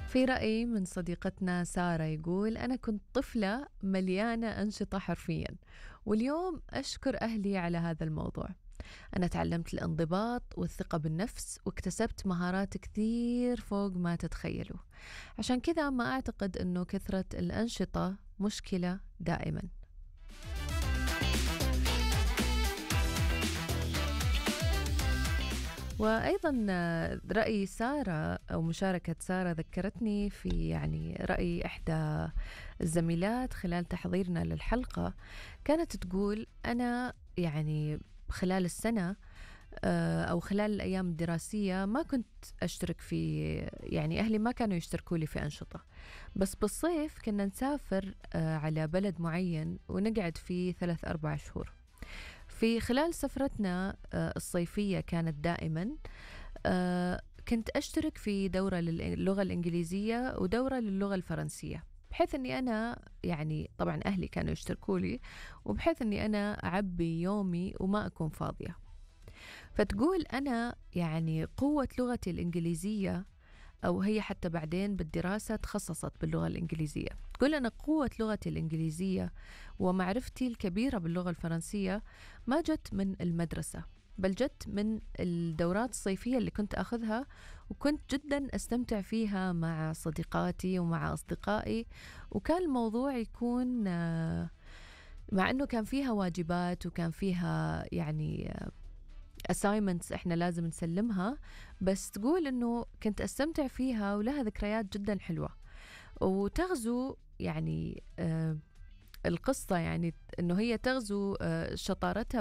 في رأي من صديقتنا سارة يقول أنا كنت طفلة مليانة أنشطة حرفيا، واليوم أشكر أهلي على هذا الموضوع. أنا تعلمت الانضباط والثقة بالنفس واكتسبت مهارات كثير فوق ما تتخيلوا. عشان كذا ما أعتقد أنه كثرة الأنشطة مشكلة دائما. وأيضا رأي سارة أو مشاركة سارة ذكرتني في رأي إحدى الزميلات خلال تحضيرنا للحلقة. كانت تقول أنا خلال السنة أو خلال الأيام الدراسية ما كنت أشترك في أهلي ما كانوا يشتركوا لي في أنشطة، بس بالصيف كنا نسافر على بلد معين ونقعد فيه 3-4 شهور. في خلال سفرتنا الصيفية كانت دائما كنت أشترك في دورة للغة الإنجليزية ودورة للغة الفرنسية، بحيث أني أنا طبعا أهلي كانوا يشتركوا لي، وبحيث أني أنا أعبي يومي وما أكون فاضية. فتقول أنا قوة لغتي الإنجليزية، أو هي حتى بعدين بالدراسة تخصصت باللغة الإنجليزية، تقول أنا قوة لغتي الإنجليزية ومعرفتي الكبيرة باللغة الفرنسية ما جت من المدرسة، بل جت من الدورات الصيفية اللي كنت أخذها، وكنت جدا أستمتع فيها مع صديقاتي ومع أصدقائي. وكان الموضوع يكون مع أنه كان فيها واجبات وكان فيها assignments إحنا لازم نسلمها، بس تقول إنه كنت أستمتع فيها ولها ذكريات جدا حلوة. وتغزو القصة إنه هي تغزو شطارتها